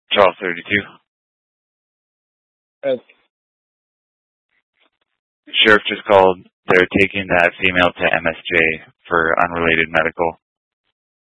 Charles 32. Sheriff just called. They're taking that female to MSJ for unrelated medical.